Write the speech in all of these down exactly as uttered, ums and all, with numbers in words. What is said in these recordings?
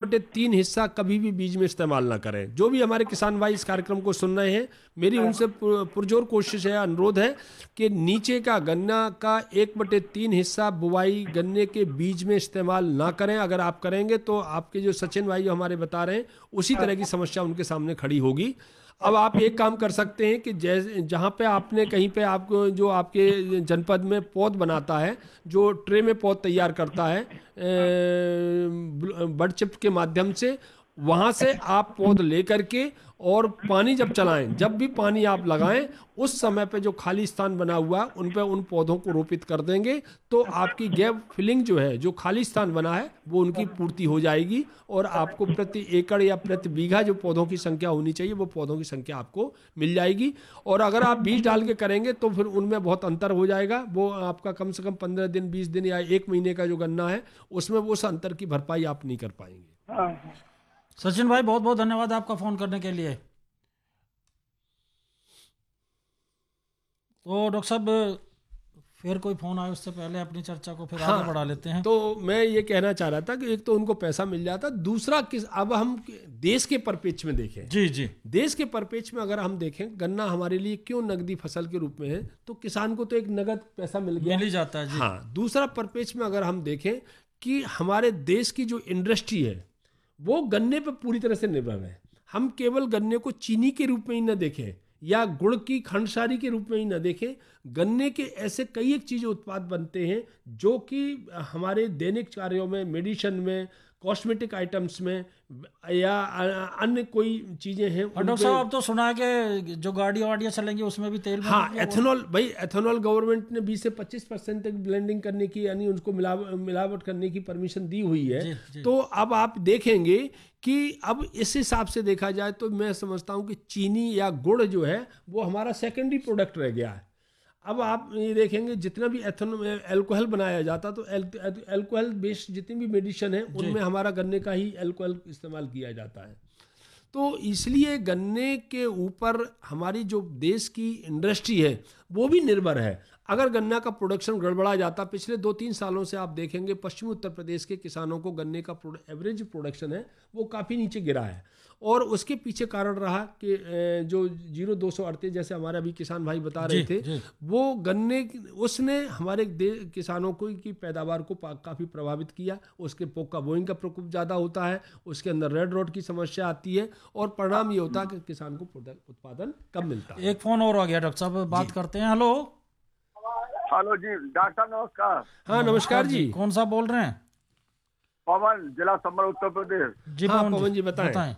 बटे तीन हिस्सा कभी भी बीज में इस्तेमाल ना करें। जो भी हमारे किसान भाई इस कार्यक्रम को सुन रहे हैं, मेरी उनसे पुरजोर कोशिश है, अनुरोध है कि नीचे का गन्ना का एक बटे तीन हिस्सा बुवाई गन्ने के बीज में इस्तेमाल ना करें। अगर आप करेंगे तो आपके जो सचिन भाई जो हमारे बता रहे हैं उसी तरह की समस्या उनके सामने खड़ी होगी। अब आप एक काम कर सकते हैं कि जैसे जहाँ पे आपने कहीं पे आपको जो आपके जनपद में पौध बनाता है, जो ट्रे में पौध तैयार करता है बड चिप के माध्यम से, वहाँ से आप पौध ले करके और पानी जब चलाएं, जब भी पानी आप लगाएं उस समय पे जो खाली स्थान बना हुआ उन पे उन पौधों को रोपित कर देंगे तो आपकी गैप फिलिंग जो है, जो खाली स्थान बना है वो उनकी पूर्ति हो जाएगी और आपको प्रति एकड़ या प्रति बीघा जो पौधों की संख्या होनी चाहिए वो पौधों की संख्या आपको मिल जाएगी। और अगर आप बीज डाल के करेंगे तो फिर उनमें बहुत अंतर हो जाएगा। वो आपका कम से कम पंद्रह दिन बीस दिन या एक महीने का जो गन्ना है उसमें उस अंतर की भरपाई आप नहीं कर पाएंगे। सचिन भाई बहुत बहुत धन्यवाद आपका फ़ोन करने के लिए। तो डॉक्टर साहब फिर कोई फ़ोन आए उससे पहले अपनी चर्चा को फिर हाँ, आगे बढ़ा लेते हैं। तो मैं ये कहना चाह रहा था कि एक तो उनको पैसा मिल जाता, दूसरा किस अब हम देश के परिप्रेक्ष्य में देखें। जी जी देश के परिप्रेक्ष्य में अगर हम देखें गन्ना हमारे लिए क्यों नगदी फसल के रूप में है, तो किसान को तो एक नगद पैसा मिल गया, मिल ही जाता है जी। हाँ, दूसरा परिप्रेक्ष्य में अगर हम देखें कि हमारे देश की जो इंडस्ट्री है वो गन्ने पर पूरी तरह से निर्भर है। हम केवल गन्ने को चीनी के रूप में ही न देखें या गुड़ की खंडसारी के रूप में ही न देखें, गन्ने के ऐसे कई एक चीज़ें उत्पाद बनते हैं जो कि हमारे दैनिक कार्यों में, मेडिसिन में, कॉस्मेटिक आइटम्स में या अन्य कोई चीज़ें हैं। डॉक्टर साहब अब तो सुना है कि जो गाड़ी वाड़ियाँ चलेंगी उसमें भी तेल, हाँ, एथेनॉल, भाई एथेनॉल गवर्नमेंट ने बीस से पच्चीस परसेंट तक ब्लेंडिंग करने की यानी उसको मिलावट मिलावट करने की परमिशन दी हुई है। जी, जी। तो अब आप देखेंगे कि अब इस हिसाब से देखा जाए तो मैं समझता हूँ कि चीनी या गुड़ जो है वो हमारा सेकेंडरी प्रोडक्ट रह गया है। अब आप ये देखेंगे जितना भी एथेनॉल एल्कोहल बनाया जाता तो एल, एल्कोहल बेस्ड जितनी भी मेडिसिन है उनमें हमारा गन्ने का ही एल्कोहल इस्तेमाल किया जाता है। तो इसलिए गन्ने के ऊपर हमारी जो देश की इंडस्ट्री है वो भी निर्भर है। अगर गन्ना का प्रोडक्शन गड़बड़ा जाता, पिछले दो तीन सालों से आप देखेंगे पश्चिमी उत्तर प्रदेश के किसानों को गन्ने का एवरेज प्रोडक्शन है वो काफ़ी नीचे गिरा है और उसके पीछे कारण रहा कि जो जीरो दो सौ अड़तीस जैसे हमारे अभी किसान भाई बता रहे थे जी। वो गन्ने उसने हमारे किसानों को की पैदावार को काफ़ी प्रभावित किया। उसके पोका बोइंग का प्रकोप ज़्यादा होता है, उसके अंदर रेड रोड की समस्या आती है और परिणाम ये होता है कि किसान को उत्पादन कम मिलता है। एक फ़ोन और आ गया डॉक्टर साहब, बात करते हैं। हेलो हेलो जी डॉक्टर नमस्कार। हाँ नमस्कार जी, कौन सा बोल रहे हैं? पवन, जिला संभल, उत्तर प्रदेश। जी हाँ, पवन, पवन जी बताएं, बताएं।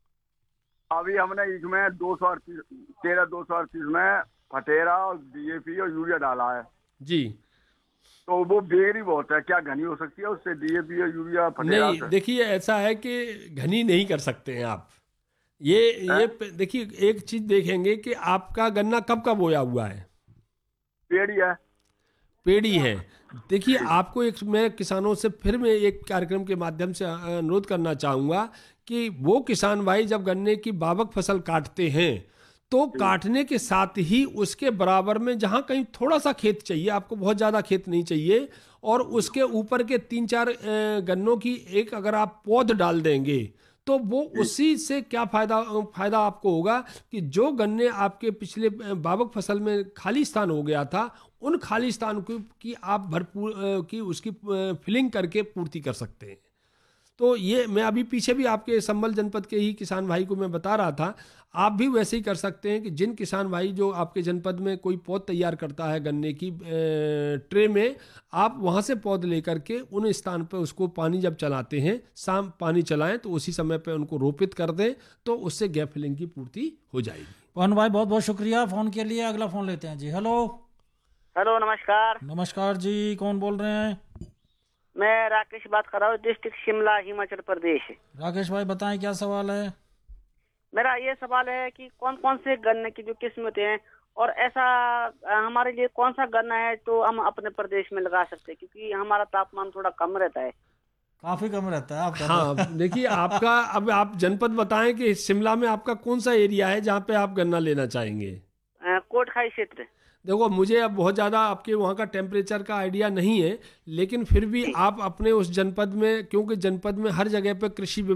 अभी हमने इसमें दो सौ अड़तीस तेरह दो सौ अड़तीस में फटेरा और डीएपी और यूरिया डाला है जी। तो वो बेगरी बहुत है, क्या घनी हो सकती है उससे डीएपी और यूरिया फटेरा? नहीं, देखिए ऐसा है कि घनी नहीं कर सकते हैं आप। ये है? ये देखिए एक चीज देखेंगे कि आपका गन्ना कब का बोया हुआ है? पेड़ी है, पेड़ी है। देखिए आपको एक मैं किसानों से फिर मैं एक कार्यक्रम के माध्यम से अनुरोध करना चाहूँगा कि वो किसान भाई जब गन्ने की बाबक फसल काटते हैं तो काटने के साथ ही उसके बराबर में जहाँ कहीं थोड़ा सा खेत चाहिए, आपको बहुत ज़्यादा खेत नहीं चाहिए, और उसके ऊपर के तीन चार गन्नों की एक अगर आप पौध डाल देंगे तो वो उसी से क्या फायदा फायदा आपको होगा कि जो गन्ने आपके पिछले बाबक फसल में खाली स्थान हो गया था उन खाली स्थान को की आप भरपूर की उसकी फिलिंग करके पूर्ति कर सकते हैं। तो ये मैं अभी पीछे भी आपके संभल जनपद के ही किसान भाई को मैं बता रहा था, आप भी वैसे ही कर सकते हैं कि जिन किसान भाई जो आपके जनपद में कोई पौध तैयार करता है गन्ने की ट्रे में, आप वहाँ से पौध लेकर के उन स्थान पर उसको पानी जब चलाते हैं, शाम पानी चलाएं तो उसी समय पर उनको रोपित कर दें तो उससे गैप फिलिंग की पूर्ति हो जाएगी। पवन भाई बहुत बहुत शुक्रिया फ़ोन के लिए। अगला फ़ोन लेते हैं जी। हेलो हेलो नमस्कार। नमस्कार जी, कौन बोल रहे हैं? मैं राकेश बात कर रहा हूँ, डिस्ट्रिक्ट शिमला, हिमाचल प्रदेश। राकेश भाई बताएं क्या सवाल है? मेरा ये सवाल है कि कौन कौन से गन्ने की जो किस्म होते हैं और ऐसा हमारे लिए कौन सा गन्ना है तो हम अपने प्रदेश में लगा सकते हैं, क्योंकि हमारा तापमान थोड़ा कम रहता है। काफी कम रहता है आपका? हाँ देखिए आपका अब आप जनपद बताएं कि शिमला में आपका कौन सा एरिया है जहाँ पे आप गन्ना लेना चाहेंगे? कोटखाई क्षेत्र। देखो मुझे अब बहुत ज़्यादा आपके वहाँ का टेम्परेचर का आइडिया नहीं है, लेकिन फिर भी आप अपने उस जनपद में, क्योंकि जनपद में हर जगह पे कृषि